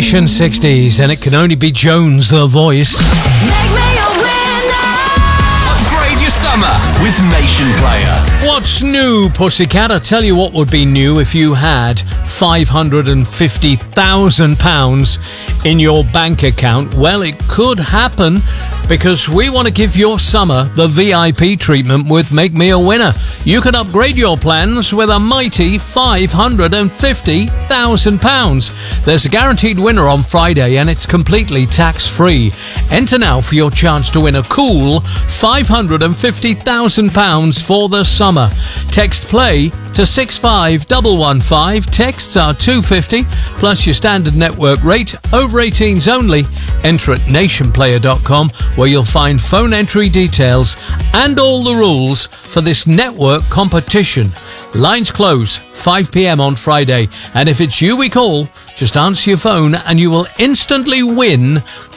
Nation 60s, and it can only be Jones, the voice. Make me a winner. Upgrade your summer with Nation Player. What's new, Pussycat? I'll tell you what would be new if you had £550,000 in your bank account. Well, it could happen because we want to give your summer the VIP treatment with Make Me a Winner. You can upgrade your plans with a mighty £550,000. There's a guaranteed winner on Friday and it's completely tax-free. Enter now for your chance to win a cool £550,000 for the summer. Text PLAY to 65115. Texts are $2.50 plus your standard network rate. Over 18s only. Enter at nationplayer.com where you'll find phone entry details and all the rules for this network competition. Lines close 5 p.m. on Friday, and if it's you we call, just answer your phone and you will instantly win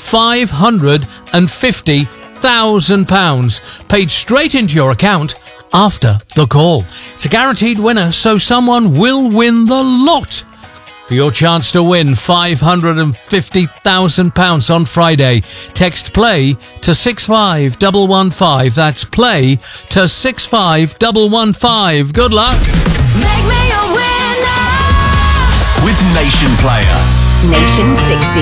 £550,000 paid straight into your account after the call. It's a guaranteed winner, so someone will win the lot. For your chance to win £550,000 on Friday, text PLAY to 65115. That's PLAY to 65115. Good luck. Make me a winner. With Nation Player. Nation 60.